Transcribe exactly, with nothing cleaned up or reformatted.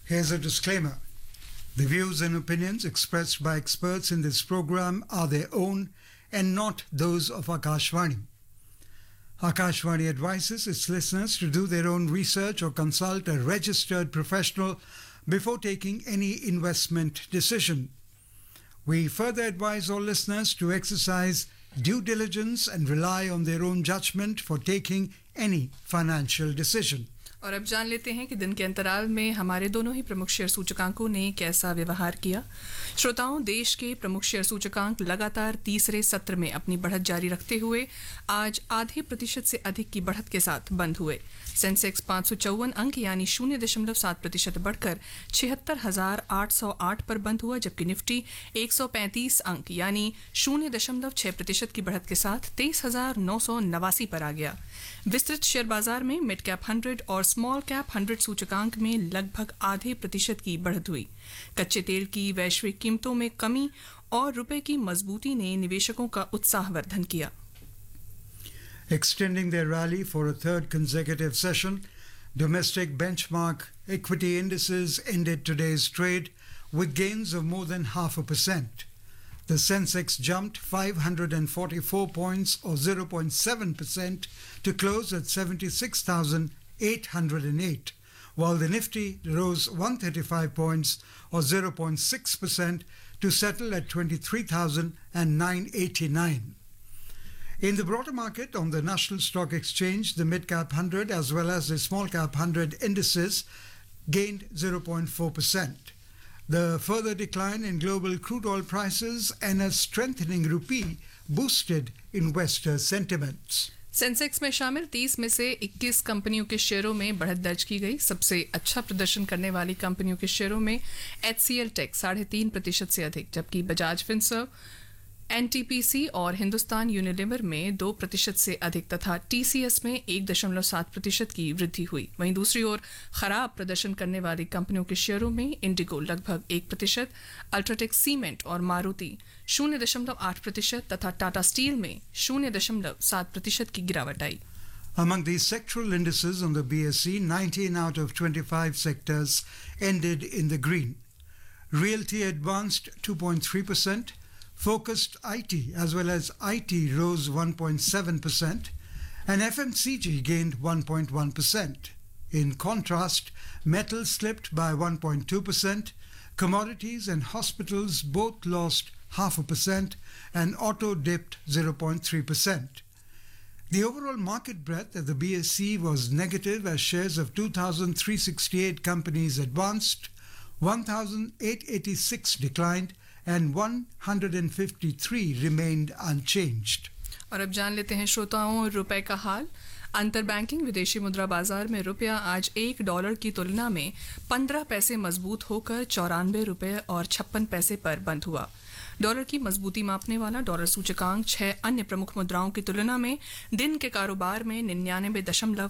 Here's a disclaimer. The views and opinions expressed by experts in this program are their own and not those of Akashvani. Akashvani advises its listeners to do their own research or consult a registered professional before taking any investment decision. We further advise all listeners to exercise due diligence and rely on their own judgment for taking any financial decision. और अब जान लेते हैं कि दिन के अंतराल में हमारे दोनों ही प्रमुख शेयर सूचकांकों ने कैसा व्यवहार किया। श्रोताओं, देश के प्रमुख शेयर सूचकांक लगातार तीसरे सत्र में अपनी बढ़त जारी रखते हुए आज आधे प्रतिशत से अधिक की बढ़त के साथ बंद हुए। सेंसेक्स पाँच सौ चौवन अंक यानी शून्य दशमलव सात प्रतिशत बढ़कर छिहत्तर हजार आठ सौ आठ पर बंद हुआ, जबकि निफ्टी एक सौ पैंतीस अंक यानी शून्य दशमलव छह प्रतिशत की बढ़त के साथ तेईस हजार नौ सौ नवासी पर आ गया। विस्तृत शेयर बाजार में मिड कैप हंड्रेड और स्मॉल कैप हंड्रेड सूचकांक में लगभग आधे प्रतिशत की बढ़त हुई। कच्चे तेल की वैश्विक कीमतों में कमी और रुपए की मजबूती ने निवेशकों का उत्साहवर्धन किया। Extending their rally for a third consecutive session, domestic benchmark equity indices ended today's trade with gains of more than half a percent. The Sensex jumped five hundred forty-four points or zero point seven percent to close at seventy-six thousand eight hundred eight, while the Nifty rose one hundred thirty-five points or zero point six percent to settle at twenty-three thousand nine hundred eighty-nine. In the broader market on the National Stock Exchange, the mid-cap one hundred as well as the small-cap one hundred indices gained zero point four percent. The further decline in global crude oil prices and a strengthening rupee boosted investor sentiments. Sensex में शामिल तीस में से इक्कीस कंपनियों के शेयरों में बढ़त दर्ज की गई। सबसे अच्छा प्रदर्शन करने वाली कंपनियों के शेयरों में एचसीएल टेक साढ़े तीन प्रतिशत से अधिक, जबकि बजाज फिनसर्व, एनटीपीसी और हिंदुस्तान यूनिलीवर में दो प्रतिशत से अधिक तथा टीसीएस में एक दशमलव सात प्रतिशत की वृद्धि हुई। वहीं दूसरी ओर खराब प्रदर्शन करने वाली कंपनियों के शेयरों में इंडिगो लगभग एक प्रतिशत, अल्ट्राटेक सीमेंट और मारुति शून्य दशमलव आठ प्रतिशत तथा टाटा स्टील में शून्य दशमलव सात प्रतिशत की गिरावट आई। Among these sectoral indices on the B S E, nineteen out of twenty-five sectors ended in the green. Realty advanced two point three percent. Focused I T as well as I T rose one point seven percent and F M C G gained one point one percent. In contrast, metals slipped by one point two percent, commodities and hospitals both lost half a percent and auto dipped zero point three percent. The overall market breadth of the B S E was negative as shares of two thousand three hundred sixty-eight companies advanced, one thousand eight hundred eighty-six declined and one hundred fifty-three remained unchanged. और अब जान लेते हैं श्रोताओं रुपए का हाल। अंतर banking विदेशी मुद्रा बाजार में रुपया आज एक डॉलर की तुलना में पंद्रह पैसे मजबूत होकर चौरानवे रुपए और छप्पन पैसे पर बंद हुआ। डॉलर की मजबूती मापने वाला डॉलर सूचकांक छह अन्य प्रमुख मुद्राओं की तुलना में दिन के कारोबार में निन्यानवे दशमलव